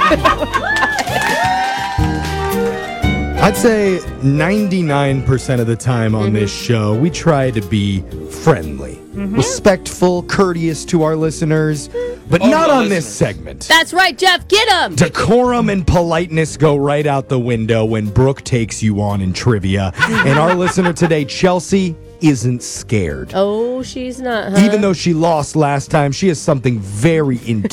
I'd say 99% of the time on this show, we try to be friendly, respectful, courteous to our listeners, but not on this segment. That's right, Jeff. Get him. Decorum and politeness go right out the window when Brooke takes you on in trivia. And our listener today, Chelsea, isn't scared. Oh, she's not, huh? Even though she lost last time, she has something very intense